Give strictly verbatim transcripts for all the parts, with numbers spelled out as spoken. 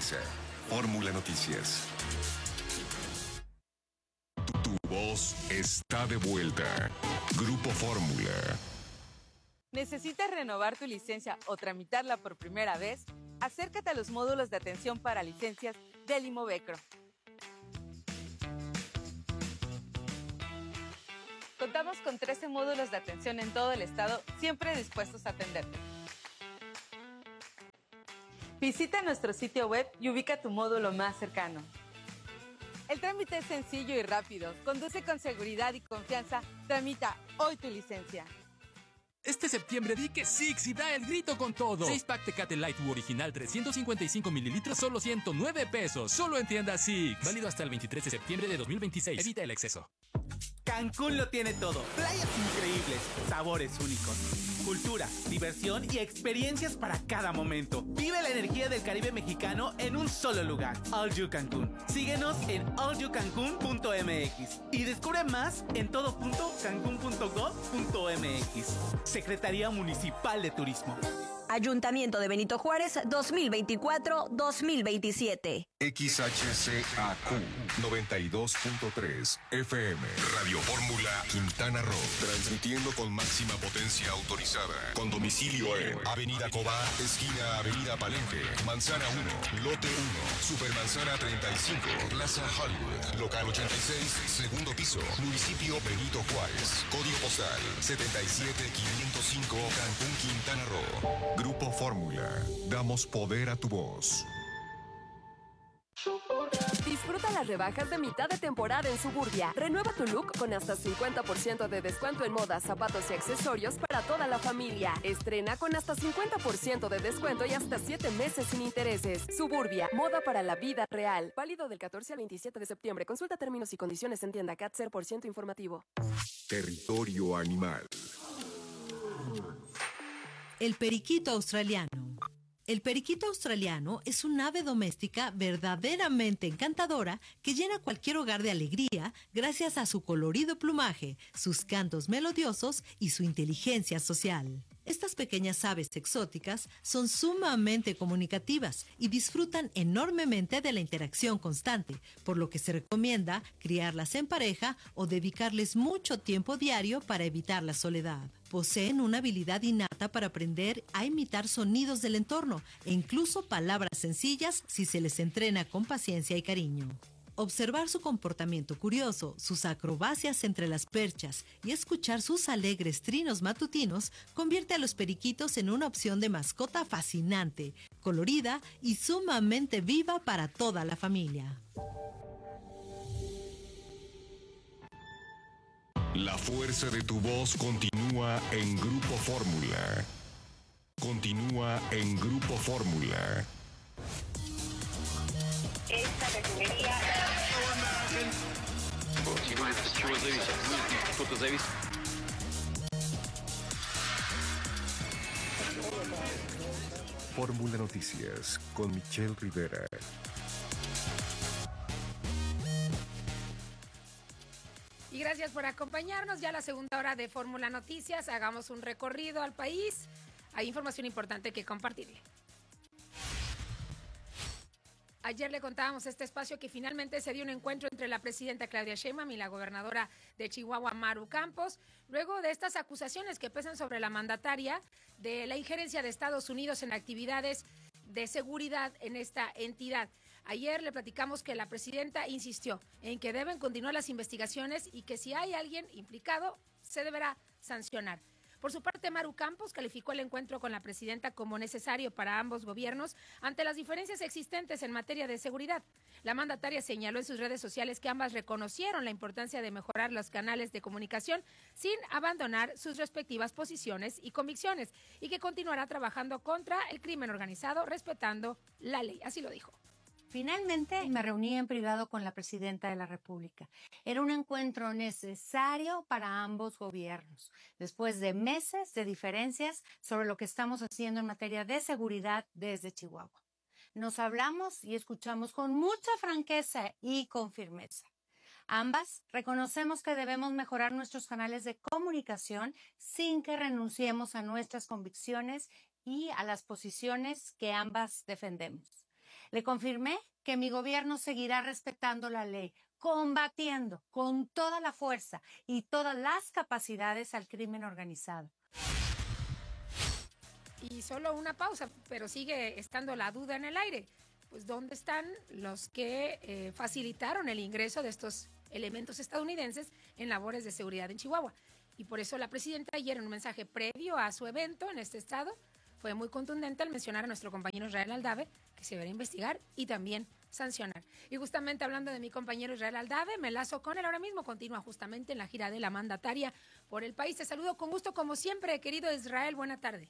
Televisa. Fórmula Noticias. Tu, tu voz está de vuelta. Grupo Fórmula. ¿Necesitas renovar tu licencia o tramitarla por primera vez? Acércate a los módulos de atención para licencias del Imovecro. Contamos con trece módulos de atención en todo el estado, siempre dispuestos a atenderte. Visita nuestro sitio web y ubica tu módulo más cercano. El trámite es sencillo y rápido. Conduce con seguridad y confianza. Tramita hoy tu licencia. Este septiembre di que Six y da el grito con todo. seis pack Tecate Light U original trescientos cincuenta y cinco mililitros, solo ciento nueve pesos. Solo en tienda Six. Válido hasta el veintitrés de septiembre de dos mil veintiséis. Evita el exceso. Cancún lo tiene todo. Playas increíbles, sabores únicos, cultura, diversión y experiencias para cada momento. Vive la energía del Caribe mexicano en un solo lugar. All You Cancún. Síguenos en all you cancún punto m x y descubre más en todo punto cancún punto gov punto m x. Secretaría Municipal de Turismo. Ayuntamiento de Benito Juárez dos mil veinticuatro dos mil veintisiete. X H C A Q noventa y dos punto tres F M. Radio Fórmula Quintana Roo. Transmitiendo con máxima potencia autorizada. Con domicilio en Avenida Cobá, esquina Avenida Palenque, Manzana uno, Lote uno, Supermanzana treinta y cinco, Plaza Hollywood, Local ochenta y seis, segundo piso, Municipio Benito Juárez. Código postal setenta y siete quinientos cinco, Cancún, Quintana Roo. Grupo Fórmula. Damos poder a tu voz. Disfruta las rebajas de mitad de temporada en Suburbia. Renueva tu look con hasta cincuenta por ciento de descuento en moda, zapatos y accesorios para toda la familia. Estrena con hasta cincuenta por ciento de descuento y hasta siete meses sin intereses. Suburbia, moda para la vida real. Válido del catorce al veintisiete de septiembre. Consulta términos y condiciones en tienda Cat cero por ciento informativo. Territorio animal. El periquito australiano. El periquito australiano es un ave doméstica verdaderamente encantadora que llena cualquier hogar de alegría gracias a su colorido plumaje, sus cantos melodiosos y su inteligencia social. Estas pequeñas aves exóticas son sumamente comunicativas y disfrutan enormemente de la interacción constante, por lo que se recomienda criarlas en pareja o dedicarles mucho tiempo diario para evitar la soledad. Poseen una habilidad innata para aprender a imitar sonidos del entorno e incluso palabras sencillas si se les entrena con paciencia y cariño. Observar su comportamiento curioso, sus acrobacias entre las perchas y escuchar sus alegres trinos matutinos convierte a los periquitos en una opción de mascota fascinante, colorida y sumamente viva para toda la familia. La fuerza de tu voz continúa en Grupo Fórmula. Continúa en Grupo Fórmula. Esta refinería... Fórmula Noticias con Michelle Rivera. Y gracias por acompañarnos. Ya la segunda hora de Fórmula Noticias. Hagamos un recorrido al país. Hay información importante que compartirle. Ayer le contábamos este espacio que finalmente se dio un encuentro entre la presidenta Claudia Sheinbaum y la gobernadora de Chihuahua, Maru Campos, luego de estas acusaciones que pesan sobre la mandataria de la injerencia de Estados Unidos en actividades de seguridad en esta entidad. Ayer le platicamos que la presidenta insistió en que deben continuar las investigaciones y que si hay alguien implicado, se deberá sancionar. Por su parte, Maru Campos calificó el encuentro con la presidenta como necesario para ambos gobiernos ante las diferencias existentes en materia de seguridad. La mandataria señaló en sus redes sociales que ambas reconocieron la importancia de mejorar los canales de comunicación sin abandonar sus respectivas posiciones y convicciones y que continuará trabajando contra el crimen organizado respetando la ley. Así lo dijo. Finalmente me reuní en privado con la presidenta de la República. Era un encuentro necesario para ambos gobiernos, después de meses de diferencias sobre lo que estamos haciendo en materia de seguridad desde Chihuahua. Nos hablamos y escuchamos con mucha franqueza y con firmeza. Ambas reconocemos que debemos mejorar nuestros canales de comunicación sin que renunciemos a nuestras convicciones y a las posiciones que ambas defendemos. Le confirmé que mi gobierno seguirá respetando la ley, combatiendo con toda la fuerza y todas las capacidades al crimen organizado. Y solo una pausa, pero sigue estando la duda en el aire. Pues, ¿dónde están los que eh, facilitaron el ingreso de estos elementos estadounidenses en labores de seguridad en Chihuahua? Y por eso la presidenta ayer, en un mensaje previo a su evento en este estado, fue muy contundente al mencionar a nuestro compañero Israel Aldave que se deberá investigar y también sancionar. Y justamente hablando de mi compañero Israel Aldave, me lazo con él ahora mismo, continúa justamente en la gira de la mandataria por el país. Te saludo con gusto como siempre, querido Israel, buena tarde.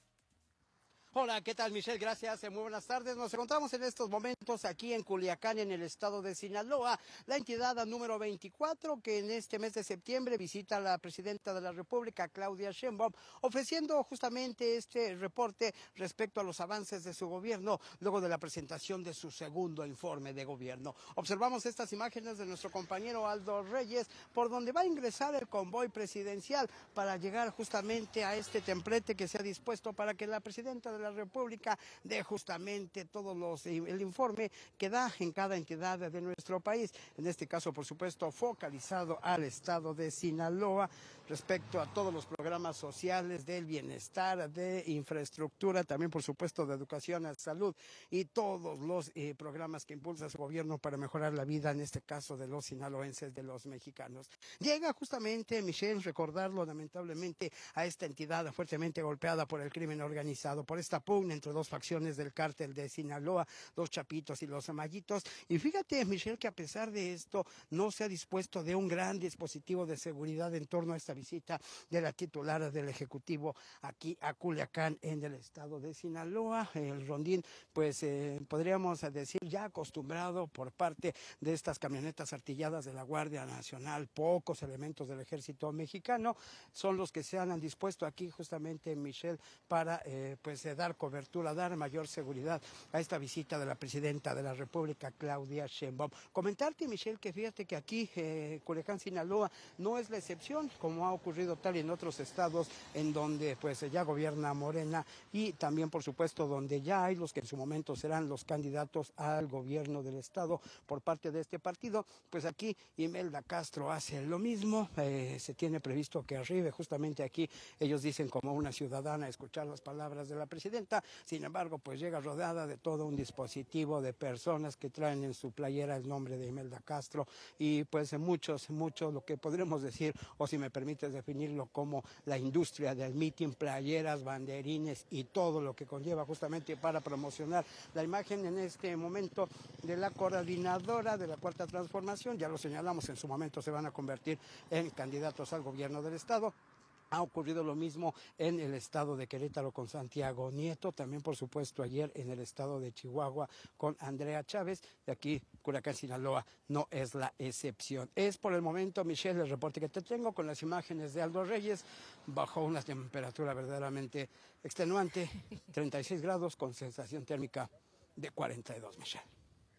Hola, ¿qué tal, Michelle? Gracias, muy buenas tardes. Nos encontramos en estos momentos aquí en Culiacán, en el estado de Sinaloa, la entidad número veinticuatro que en este mes de septiembre visita a la presidenta de la República, Claudia Sheinbaum, ofreciendo justamente este reporte respecto a los avances de su gobierno luego de la presentación de su segundo informe de gobierno. Observamos estas imágenes de nuestro compañero Aldo Reyes, por donde va a ingresar el convoy presidencial para llegar justamente a este templete que se ha dispuesto para que la presidenta de la República de justamente todos los el informe que da en cada entidad de nuestro país, en este caso por supuesto focalizado al estado de Sinaloa respecto a todos los programas sociales del bienestar, de infraestructura, también por supuesto de educación, a salud y todos los eh, programas que impulsa su gobierno para mejorar la vida, en este caso de los sinaloenses, de los mexicanos. Llega justamente, Michelle, recordarlo lamentablemente, a esta entidad fuertemente golpeada por el crimen organizado, por esta pugna entre dos facciones del cártel de Sinaloa, los Chapitos y los Amayitos. Y fíjate, Michelle, que a pesar de esto no se ha dispuesto de un gran dispositivo de seguridad en torno a esta visita de la titular del Ejecutivo aquí a Culiacán, en el estado de Sinaloa. El rondín, pues eh, podríamos decir ya acostumbrado por parte de estas camionetas artilladas de la Guardia Nacional, pocos elementos del Ejército Mexicano, son los que se han dispuesto aquí justamente, Michelle, para eh, pues eh, dar cobertura, dar mayor seguridad a esta visita de la presidenta de la República, Claudia Sheinbaum. Comentarte, Michelle, que fíjate que aquí, eh, Culiacán, Sinaloa, no es la excepción, como ha ocurrido tal y en otros estados en donde pues ya gobierna Morena y también por supuesto donde ya hay los que en su momento serán los candidatos al gobierno del estado por parte de este partido. Pues aquí Imelda Castro hace lo mismo, eh, se tiene previsto que arribe justamente aquí, ellos dicen como una ciudadana, a escuchar las palabras de la presidenta. Sin embargo, pues llega rodeada de todo un dispositivo de personas que traen en su playera el nombre de Imelda Castro y pues muchos, muchos, lo que podremos decir, o si me permites definirlo como la industria del mitin, playeras, banderines y todo lo que conlleva justamente para promocionar la imagen en este momento de la coordinadora de la Cuarta Transformación. Ya lo señalamos, en su momento se van a convertir en candidatos al gobierno del estado. Ha ocurrido lo mismo en el estado de Querétaro con Santiago Nieto, también por supuesto ayer en el estado de Chihuahua con Andrea Chávez, de aquí Culiacán, Sinaloa no es la excepción. Es por el momento, Michelle, el reporte que te tengo con las imágenes de Aldo Reyes, bajo una temperatura verdaderamente extenuante, treinta y seis grados con sensación térmica de cuarenta y dos, Michelle.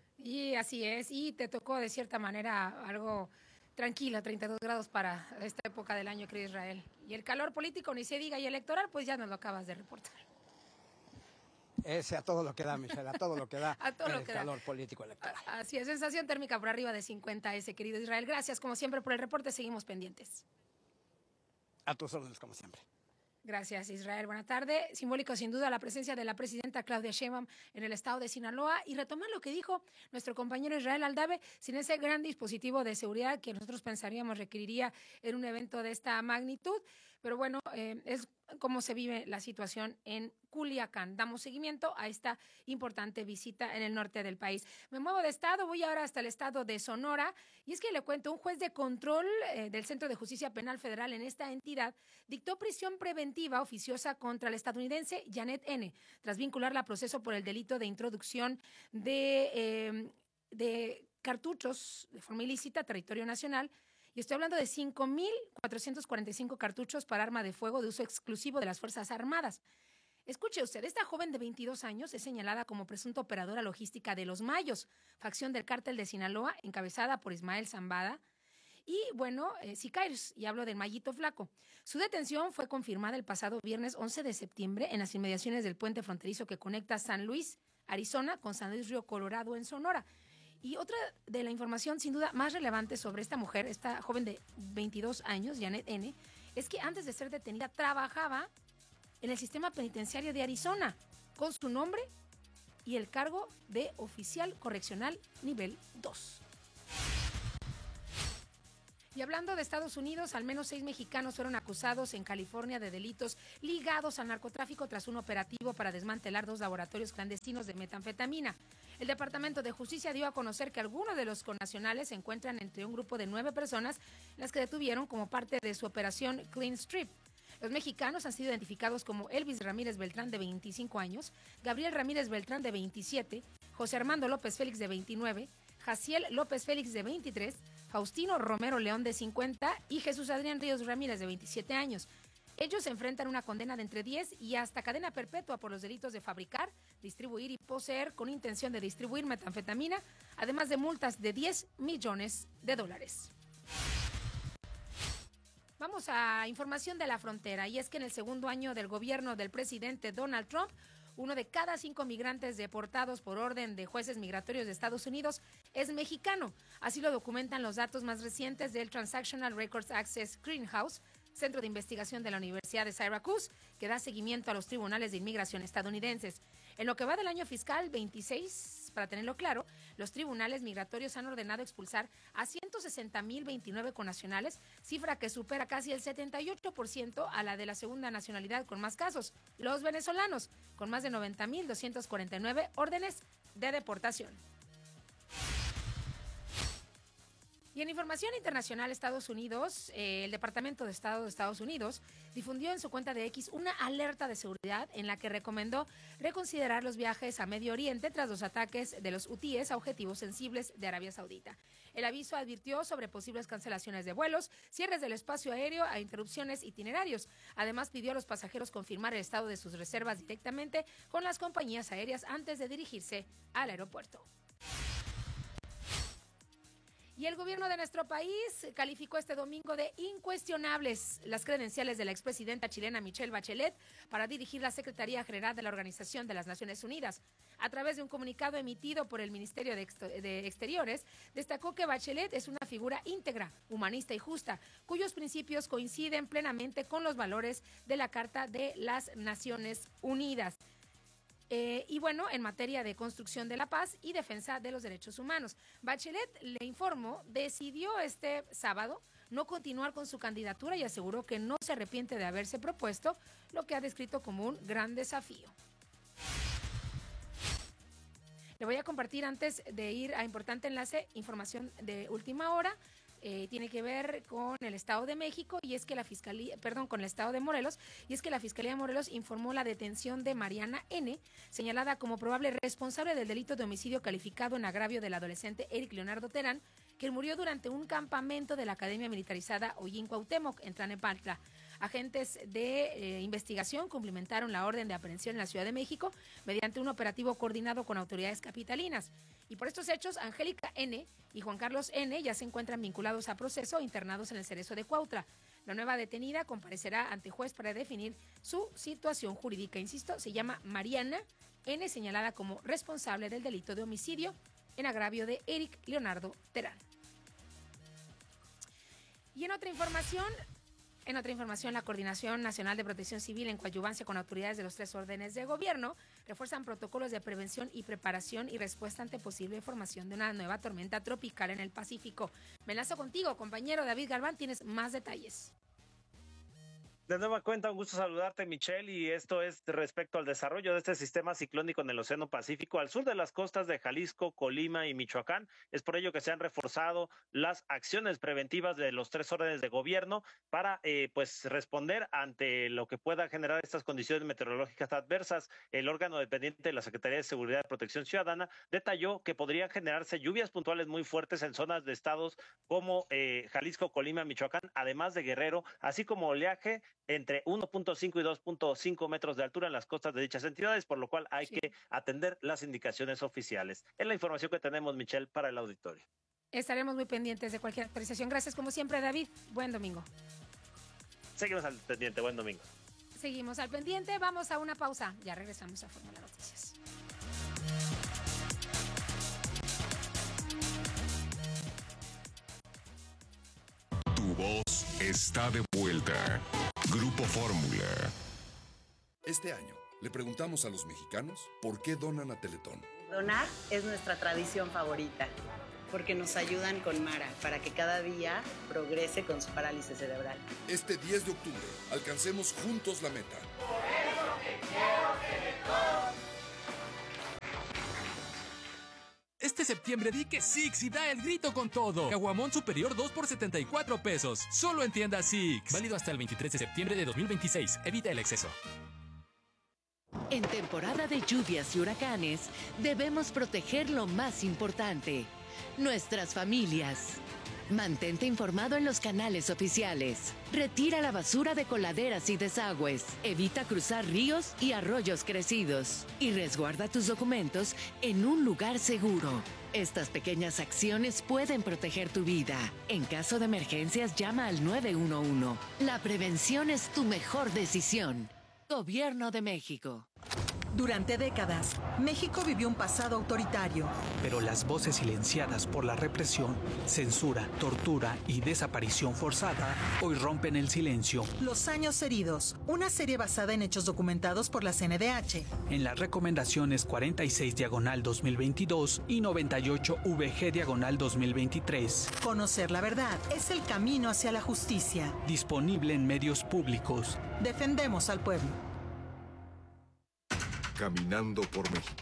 Y así es, y te tocó de cierta manera algo tranquila, treinta y dos grados para esta época del año, querido Israel. Y el calor político, ni se diga, y electoral, pues ya nos lo acabas de reportar. Ese a todo lo que da, Michelle, a todo lo que da a todo el lo que calor da. político electoral. Así es, sensación térmica por arriba de cincuenta, ese querido Israel. Gracias, como siempre, por el reporte. Seguimos pendientes. A tus órdenes, como siempre. Gracias, Israel. Buena tarde. Simbólico, sin duda, la presencia de la presidenta Claudia Sheinbaum en el estado de Sinaloa. Y retomar lo que dijo nuestro compañero Israel Aldave, sin ese gran dispositivo de seguridad que nosotros pensaríamos requeriría en un evento de esta magnitud. Pero bueno, eh, es cómo se vive la situación en Culiacán. Damos seguimiento a esta importante visita en el norte del país. Me muevo de estado, voy ahora hasta el estado de Sonora, y es que le cuento, un juez de control eh, del Centro de Justicia Penal Federal en esta entidad dictó prisión preventiva oficiosa contra el estadounidense Janet N., tras vincularla a proceso por el delito de introducción de, eh, de cartuchos de forma ilícita a territorio nacional. Y estoy hablando de cinco mil cuatrocientos cuarenta y cinco cartuchos para arma de fuego de uso exclusivo de las Fuerzas Armadas. Escuche usted, esta joven de veintidós años es señalada como presunta operadora logística de Los Mayos, facción del cártel de Sinaloa, encabezada por Ismael Zambada. Y bueno, eh, sicarios, y hablo del Mayito Flaco. Su detención fue confirmada el pasado viernes once de septiembre en las inmediaciones del puente fronterizo que conecta San Luis Arizona, con San Luis Río Colorado en Sonora. Y otra de la información sin duda más relevante sobre esta mujer, esta joven de veintidós años, Janet N., es que antes de ser detenida trabajaba en el sistema penitenciario de Arizona con su nombre y el cargo de oficial correccional nivel dos. Y hablando de Estados Unidos, al menos seis mexicanos fueron acusados en California de delitos ligados al narcotráfico tras un operativo para desmantelar dos laboratorios clandestinos de metanfetamina. El Departamento de Justicia dio a conocer que algunos de los connacionales se encuentran entre un grupo de nueve personas, las que detuvieron como parte de su operación Clean Strip. Los mexicanos han sido identificados como Elvis Ramírez Beltrán, de veinticinco años, Gabriel Ramírez Beltrán, de veintisiete, José Armando López Félix, de veintinueve, Jaciel López Félix, de veintitrés, Faustino Romero León, de cincuenta, y Jesús Adrián Ríos Ramírez, de veintisiete años. Ellos se enfrentan una condena de entre diez y hasta cadena perpetua por los delitos de fabricar, distribuir y poseer con intención de distribuir metanfetamina, además de multas de diez millones de dólares. Vamos a información de la frontera, y es que en el segundo año del gobierno del presidente Donald Trump, uno de cada cinco migrantes deportados por orden de jueces migratorios de Estados Unidos es mexicano. Así lo documentan los datos más recientes del Transactional Records Access Clearinghouse, centro de investigación de la Universidad de Syracuse, que da seguimiento a los tribunales de inmigración estadounidenses. En lo que va del año fiscal veintiséis, para tenerlo claro, los tribunales migratorios han ordenado expulsar a ciento sesenta mil veintinueve connacionales, cifra que supera casi el setenta y ocho por ciento a la de la segunda nacionalidad con más casos, los venezolanos, con más de noventa mil doscientos cuarenta y nueve órdenes de deportación. Y en información internacional, Estados Unidos, eh, el Departamento de Estado de Estados Unidos difundió en su cuenta de X una alerta de seguridad en la que recomendó reconsiderar los viajes a Medio Oriente tras los ataques de los hutíes a objetivos sensibles de Arabia Saudita. El aviso advirtió sobre posibles cancelaciones de vuelos, cierres del espacio aéreo e interrupciones itinerarios. Además, pidió a los pasajeros confirmar el estado de sus reservas directamente con las compañías aéreas antes de dirigirse al aeropuerto. Y el gobierno de nuestro país calificó este domingo de incuestionables las credenciales de la expresidenta chilena Michelle Bachelet para dirigir la Secretaría General de la Organización de las Naciones Unidas. A través de un comunicado emitido por el Ministerio de, Ext- de Exteriores, destacó que Bachelet es una figura íntegra, humanista y justa, cuyos principios coinciden plenamente con los valores de la Carta de las Naciones Unidas. Eh, y bueno, en materia de construcción de la paz y defensa de los derechos humanos. Bachelet, le informó, decidió este sábado no continuar con su candidatura y aseguró que no se arrepiente de haberse propuesto, lo que ha descrito como un gran desafío. Le voy a compartir, antes de ir a importante enlace, información de última hora. Eh, tiene que ver con el Estado de México y es que la Fiscalía, perdón, con el Estado de Morelos, y es que la Fiscalía de Morelos informó la detención de Mariana N., señalada como probable responsable del delito de homicidio calificado en agravio del adolescente Eric Leonardo Terán, quien murió durante un campamento de la Academia Militarizada Ollín Cuauhtémoc en Tlalnepantla. Agentes de eh, investigación cumplimentaron la orden de aprehensión en la Ciudad de México mediante un operativo coordinado con autoridades capitalinas. Y por estos hechos, Angélica N. y Juan Carlos N. ya se encuentran vinculados a proceso, internados en el Cerezo de Cuautla. La nueva detenida comparecerá ante juez para definir su situación jurídica. Insisto, se llama Mariana N., señalada como responsable del delito de homicidio en agravio de Eric Leonardo Terán. Y en otra información... En otra información, la Coordinación Nacional de Protección Civil, en coadyuvancia con autoridades de los tres órdenes de gobierno, refuerzan protocolos de prevención y preparación y respuesta ante posible formación de una nueva tormenta tropical en el Pacífico. Me enlazo contigo, compañero David Galván, tienes más detalles. De nueva cuenta, un gusto saludarte, Michelle, y esto es respecto al desarrollo de este sistema ciclónico en el Océano Pacífico al sur de las costas de Jalisco, Colima y Michoacán. Es por ello que se han reforzado las acciones preventivas de los tres órdenes de gobierno para eh, pues responder ante lo que pueda generar estas condiciones meteorológicas adversas. El órgano dependiente de la Secretaría de Seguridad y Protección Ciudadana detalló que podrían generarse lluvias puntuales muy fuertes en zonas de estados como eh, Jalisco, Colima, Michoacán, además de Guerrero, así como oleaje entre uno punto cinco y dos punto cinco metros de altura en las costas de dichas entidades, por lo cual hay sí. que atender las indicaciones oficiales. Es la información que tenemos, Michelle, para el auditorio. Estaremos muy pendientes de cualquier actualización. Gracias como siempre, David. Buen domingo. Seguimos al pendiente. Buen domingo. Seguimos al pendiente. Vamos a una pausa. Ya regresamos a Fórmula Noticias. veintidós está de vuelta. Grupo Fórmula. Este año le preguntamos a los mexicanos por qué donan a Teletón. Donar es nuestra tradición favorita, porque nos ayudan con Mara para que cada día progrese con su parálisis cerebral. Este diez de octubre, alcancemos juntos la meta. Por eso te quiero, Teletón. Este septiembre di que Six y da el grito con todo. Caguamón superior dos por setenta y cuatro pesos. Solo en tienda Six. Válido hasta el veintitrés de septiembre de dos mil veintiséis. Evita el exceso. En temporada de lluvias y huracanes, debemos proteger lo más importante, nuestras familias. Mantente informado en los canales oficiales. Retira la basura de coladeras y desagües. Evita cruzar ríos y arroyos crecidos. Y resguarda tus documentos en un lugar seguro. Estas pequeñas acciones pueden proteger tu vida. En caso de emergencias, llama al nueve uno uno. La prevención es tu mejor decisión. Gobierno de México. Durante décadas, México vivió un pasado autoritario. Pero las voces silenciadas por la represión, censura, tortura y desaparición forzada hoy rompen el silencio. Los años heridos, una serie basada en hechos documentados por la C N D H. En las recomendaciones cuarenta y seis diagonal dos mil veintidós y noventa y ocho V G diagonal dos mil veintitrés. Conocer la verdad es el camino hacia la justicia. Disponible en medios públicos. Defendemos al pueblo. Caminando por México.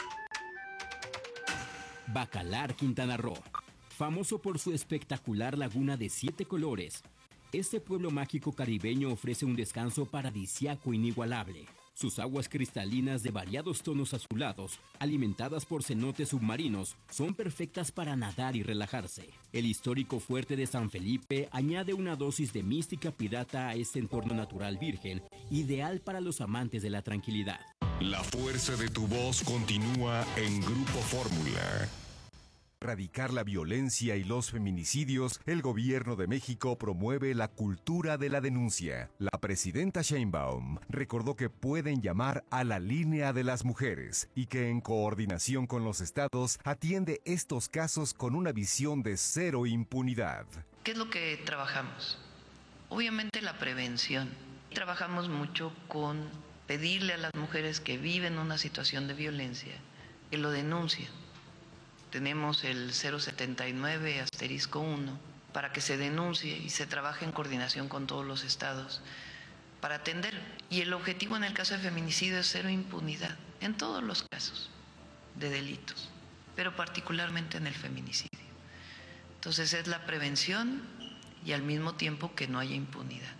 Bacalar, Quintana Roo. Famoso por su espectacular laguna de siete colores, este pueblo mágico caribeño ofrece un descanso paradisíaco inigualable. Sus aguas cristalinas de variados tonos azulados, alimentadas por cenotes submarinos, son perfectas para nadar y relajarse. El histórico fuerte de San Felipe añade una dosis de mística pirata a este entorno natural virgen, ideal para los amantes de la tranquilidad. La fuerza de tu voz continúa en Grupo Fórmula. Erradicar la violencia y los feminicidios, el Gobierno de México promueve la cultura de la denuncia. La presidenta Sheinbaum recordó que pueden llamar a la línea de las mujeres y que en coordinación con los estados atiende estos casos con una visión de cero impunidad. ¿Qué es lo que trabajamos? Obviamente la prevención. Trabajamos mucho con pedirle a las mujeres que viven una situación de violencia que lo denuncien. Tenemos el cero setenta y nueve asterisco uno para que se denuncie y se trabaje en coordinación con todos los estados para atender. Y el objetivo en el caso de feminicidio es cero impunidad en todos los casos de delitos, pero particularmente en el feminicidio. Entonces es la prevención y al mismo tiempo que no haya impunidad.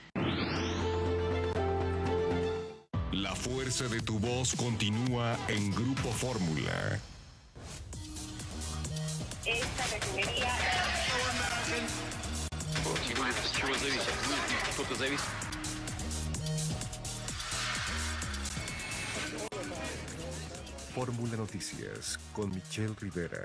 La fuerza de tu voz continúa en Grupo Fórmula. Esta refinería... Fórmula Noticias con Michelle Rivera.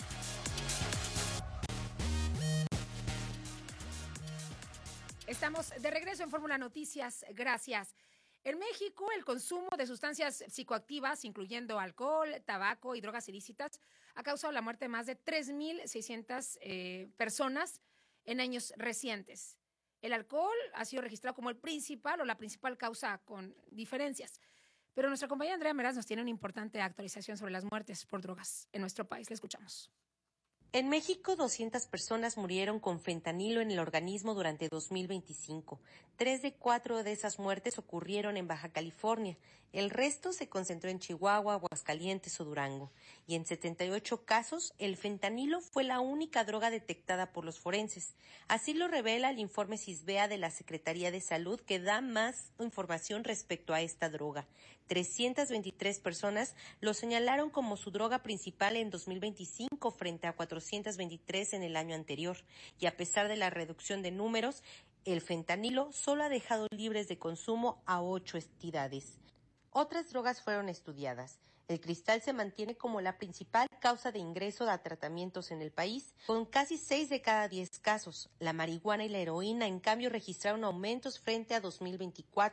Estamos de regreso en Fórmula Noticias. Gracias. En México, el consumo de sustancias psicoactivas, incluyendo alcohol, tabaco y drogas ilícitas, ha causado la muerte de más de tres mil seiscientas eh, personas en años recientes. El alcohol ha sido registrado como el principal o la principal causa, con diferencias. Pero nuestra compañera Andrea Meraz nos tiene una importante actualización sobre las muertes por drogas en nuestro país. La escuchamos. En México, doscientas personas murieron con fentanilo en el organismo durante dos mil veinticinco. Tres de cuatro de esas muertes ocurrieron en Baja California. El resto se concentró en Chihuahua, Aguascalientes o Durango. Y en setenta y ocho casos, el fentanilo fue la única droga detectada por los forenses. Así lo revela el informe CISBEA de la Secretaría de Salud, que da más información respecto a esta droga. trescientas veintitrés personas lo señalaron como su droga principal en dos mil veinticinco frente a cuatrocientas veintitrés en el año anterior. Y a pesar de la reducción de números, el fentanilo solo ha dejado libres de consumo a ocho entidades. Otras drogas fueron estudiadas. El cristal se mantiene como la principal causa de ingreso a tratamientos en el país, con casi seis de cada diez casos. La marihuana y la heroína, en cambio, registraron aumentos frente a dos mil veinticuatro.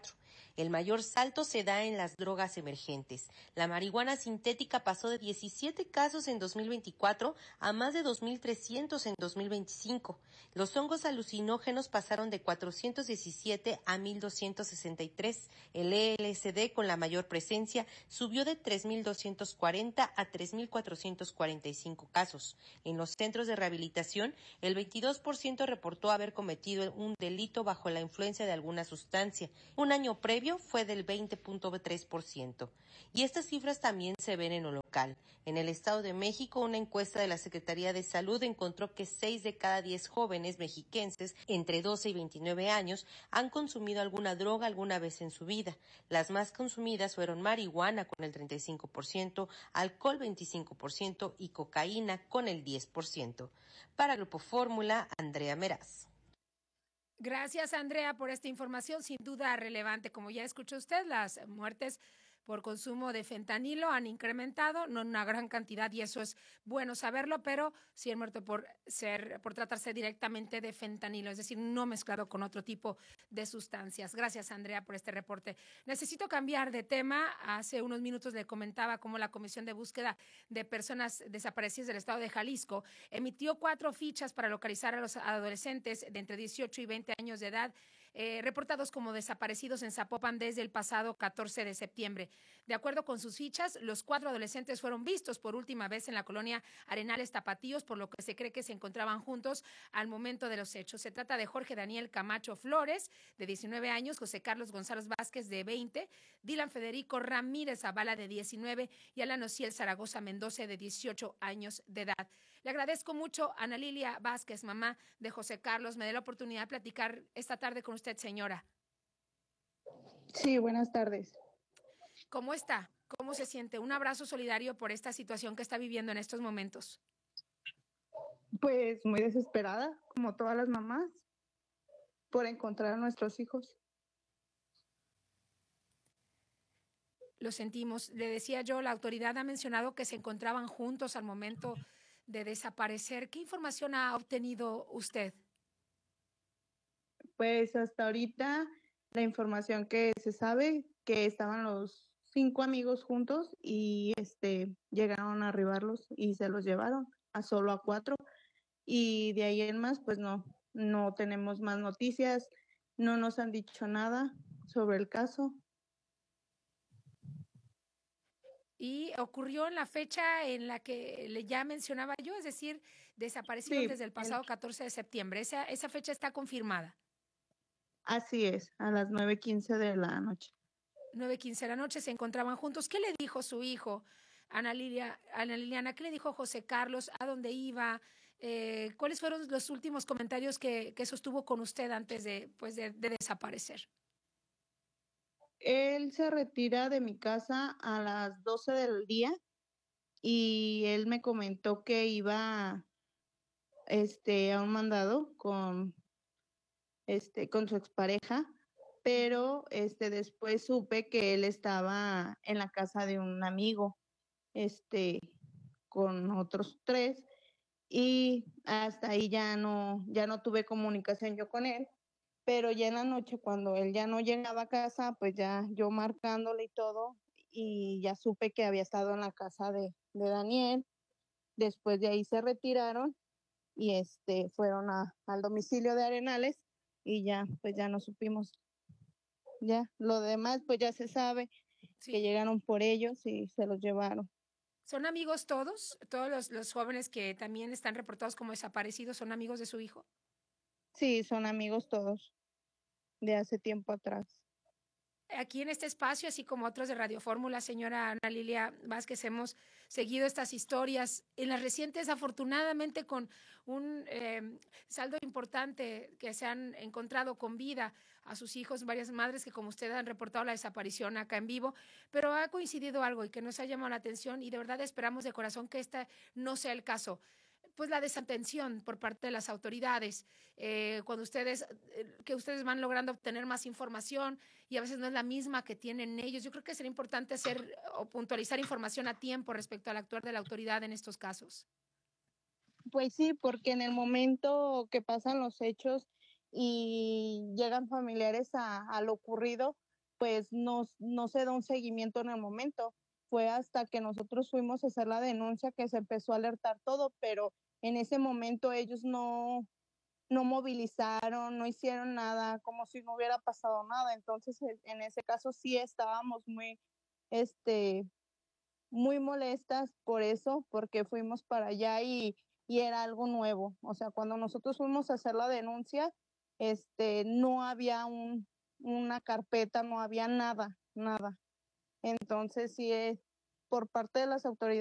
El mayor salto se da en las drogas emergentes. La marihuana sintética pasó de diecisiete casos en dos mil veinticuatro a más de dos mil trescientos en dos mil veinticinco. Los hongos alucinógenos pasaron de cuatrocientos diecisiete a mil doscientos sesenta y tres. El L S D, con la mayor presencia, subió de tres mil doscientos cuarenta a tres mil cuatrocientos cuarenta y cinco casos. En los centros de rehabilitación, el veintidós por ciento reportó haber cometido un delito bajo la influencia de alguna sustancia. Un año previo fue del veinte punto tres por ciento. Y estas cifras también se ven en lo local. En el Estado de México, una encuesta de la Secretaría de Salud encontró que seis de cada diez jóvenes mexiquenses entre doce y veintinueve años han consumido alguna droga alguna vez en su vida. Las más consumidas fueron marihuana con el treinta y cinco por ciento, alcohol veinticinco por ciento y cocaína con el diez por ciento. Para Grupo Fórmula, Andrea Meraz. Gracias, Andrea, por esta información sin duda relevante. Como ya escuchó usted, las muertes por consumo de fentanilo han incrementado, no en una gran cantidad, y eso es bueno saberlo, pero sí han muerto por ser, por tratarse directamente de fentanilo, es decir, no mezclado con otro tipo de sustancias. Gracias, Andrea, por este reporte. Necesito cambiar de tema. Hace unos minutos le comentaba cómo la Comisión de Búsqueda de Personas Desaparecidas del Estado de Jalisco emitió cuatro fichas para localizar a los adolescentes de entre dieciocho y veinte años de edad, Eh, reportados como desaparecidos en Zapopan desde el pasado catorce de septiembre. De acuerdo con sus fichas, los cuatro adolescentes fueron vistos por última vez en la colonia Arenales Tapatíos, por lo que se cree que se encontraban juntos al momento de los hechos. Se trata de Jorge Daniel Camacho Flores, de diecinueve años, José Carlos González Vázquez, de veinte, Dylan Federico Ramírez Zavala, de diecinueve, y Alan Ociel Zaragoza Mendoza, de dieciocho años de edad. Le agradezco mucho a Ana Lilia Vázquez, mamá de José Carlos. Me dé la oportunidad de platicar esta tarde con usted, señora. Sí, buenas tardes. ¿Cómo está? ¿Cómo se siente? Un abrazo solidario por esta situación que está viviendo en estos momentos. Pues muy desesperada, como todas las mamás, por encontrar a nuestros hijos. Lo sentimos. Le decía yo, la autoridad ha mencionado que se encontraban juntos al momento de desaparecer. ¿Qué información ha obtenido usted? Pues hasta ahorita la información que se sabe, que estaban los cinco amigos juntos y este llegaron a arribarlos y se los llevaron a solo a cuatro, y de ahí en más pues no, no tenemos más noticias, no nos han dicho nada sobre el caso. Y ocurrió en la fecha en la que le ya mencionaba yo, es decir, desaparecieron Sí, desde el pasado catorce de septiembre. Esa, esa fecha está confirmada. Así es, a las nueve quince de la noche. nueve quince de la noche se encontraban juntos. ¿Qué le dijo su hijo, Ana, Lilia, Ana Liliana? ¿Qué le dijo José Carlos? ¿A dónde iba? Eh, ¿Cuáles fueron los últimos comentarios que, que sostuvo con usted antes de, pues de, de desaparecer? Él se retira de mi casa a las doce del día y él me comentó que iba este, a un mandado con, este, con su expareja, pero este, después supe que él estaba en la casa de un amigo este, con otros tres, y hasta ahí ya no, ya no tuve comunicación yo con él. Pero ya en la noche, cuando él ya no llegaba a casa, pues ya yo marcándole y todo, y ya supe que había estado en la casa de, de Daniel. Después de ahí se retiraron y este fueron a, al domicilio de Arenales y ya, pues ya no supimos. Ya, lo demás pues ya se sabe, sí, que llegaron por ellos y se los llevaron. ¿Son amigos todos? ¿Todos los, los jóvenes que también están reportados como desaparecidos son amigos de su hijo? Sí, son amigos todos, de hace tiempo atrás. Aquí en este espacio, así como otros de Radio Fórmula, señora Ana Lilia Vázquez, hemos seguido estas historias. En las recientes, afortunadamente, con un eh, saldo importante, que se han encontrado con vida a sus hijos, varias madres que, como usted, han reportado la desaparición acá en vivo, pero ha coincidido algo y que nos ha llamado la atención, y de verdad esperamos de corazón que este no sea el caso. Pues la desatención por parte de las autoridades, eh, cuando ustedes, eh, que ustedes van logrando obtener más información y a veces no es la misma que tienen ellos. Yo creo que sería importante hacer o puntualizar información a tiempo respecto al actuar de la autoridad en estos casos. Pues sí, porque en el momento que pasan los hechos y llegan familiares a, a lo ocurrido, pues no, no se da un seguimiento en el momento. Fue hasta que nosotros fuimos a hacer la denuncia que se empezó a alertar todo, pero en ese momento ellos no, no movilizaron, no hicieron nada, como si no hubiera pasado nada. Entonces, en ese caso sí estábamos muy, este, muy molestas por eso, porque fuimos para allá y, y era algo nuevo. O sea, cuando nosotros fuimos a hacer la denuncia, este, no había un, una carpeta, no había nada, nada. Entonces, sí es por parte de las autoridades.